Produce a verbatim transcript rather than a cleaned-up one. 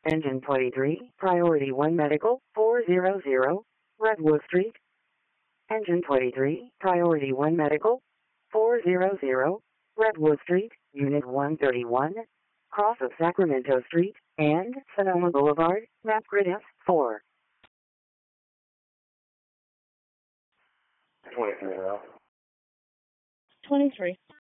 Engine twenty-three, Priority one Medical, four hundred, Redwood Street. Engine twenty-three, Priority one Medical, four hundred, Redwood Street, Unit one thirty-one, cross of Sacramento Street, and Sonoma Boulevard, map grid F four. twenty-three now. twenty-three.